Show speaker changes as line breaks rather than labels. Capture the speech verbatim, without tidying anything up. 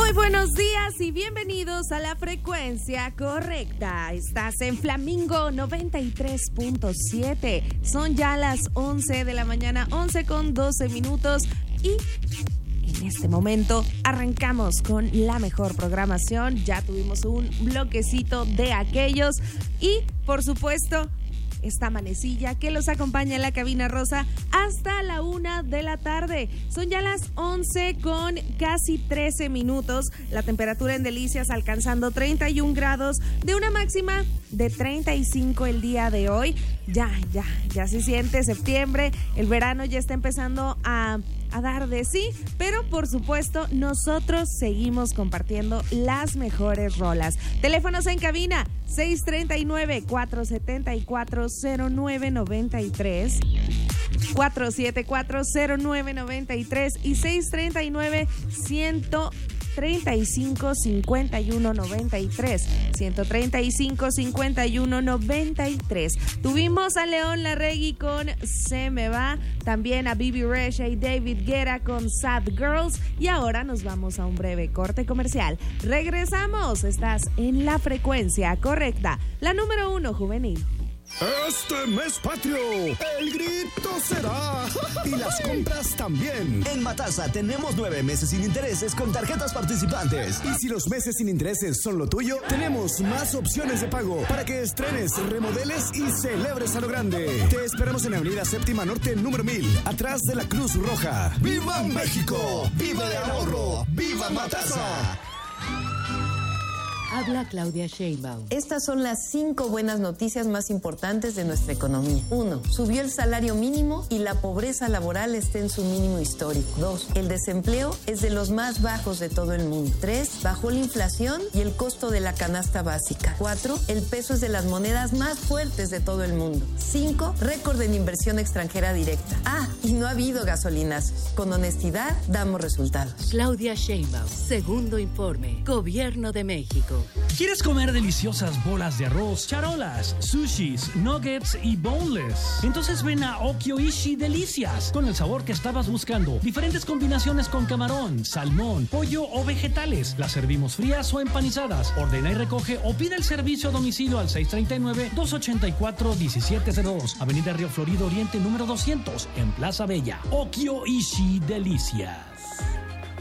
Muy buenos días y bienvenidos a la frecuencia correcta. Estás en Flamingo noventa y tres punto siete. Son ya las once de la mañana, once con doce minutos y en este momento arrancamos con la mejor programación. Ya tuvimos un bloquecito de aquellos y, por supuesto, esta manecilla que los acompaña en la cabina rosa hasta la una de la tarde. Son ya las once con casi trece minutos. La temperatura en Delicias alcanzando treinta y un grados, de una máxima de treinta y cinco el día de hoy. Ya, ya, ya se siente septiembre. El verano ya está empezando a... a dar de sí, pero por supuesto nosotros seguimos compartiendo las mejores rolas. Teléfonos en cabina seis tres nueve, cuatro siete cuatro, cero nueve nueve tres, cuatro siete cuatro, cero nueve nueve tres y seis tres nueve, ciento treinta y cinco, cincuenta y uno noventa y tres, ciento treinta y cinco, cincuenta y uno noventa y tres. Tuvimos a León Larregui con Se Me Va, también a Bibi Rexha y David Guetta con Sad Girls, y ahora nos vamos a un breve corte comercial. Regresamos, estás en la frecuencia correcta, la número uno juvenil.
Este mes patrio, el grito será y las compras también.
En Matasa tenemos nueve meses sin intereses con tarjetas participantes.
Y si los meses sin intereses son lo tuyo, tenemos más opciones de pago para que estrenes, remodeles y celebres a lo grande. Te esperamos en Avenida Séptima Norte, número mil, atrás de la Cruz Roja.
¡Viva México! ¡Viva el ahorro! ¡Viva Matasa!
Habla Claudia Sheinbaum.
Estas son las cinco buenas noticias más importantes de nuestra economía. Uno, subió el salario mínimo y la pobreza laboral está en su mínimo histórico. Dos, el desempleo es de los más bajos de todo el mundo. Tres, bajó la inflación y el costo de la canasta básica. Cuatro, el peso es de las monedas más fuertes de todo el mundo. Cinco, récord en inversión extranjera directa. Ah, y no ha habido gasolinazos. Con honestidad, damos resultados.
Claudia Sheinbaum, segundo informe, Gobierno de México.
¿Quieres comer deliciosas bolas de arroz, charolas, sushis, nuggets y boneless? Entonces ven a Okioishi Delicias, con el sabor que estabas buscando. Diferentes combinaciones con camarón, salmón, pollo o vegetales. Las servimos frías o empanizadas. Ordena y recoge o pide el servicio a domicilio al seis tres nueve, dos ocho cuatro, uno siete cero dos. Avenida Río Florido Oriente número doscientos, en Plaza Bella. Okioishi Delicias.